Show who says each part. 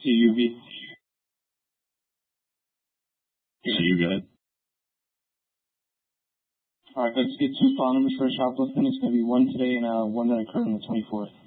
Speaker 1: UV.
Speaker 2: Yeah, you got it.
Speaker 1: All right, let's get two file numbers for a shoplifting. It's going to be one today and one that occurred on the 24th.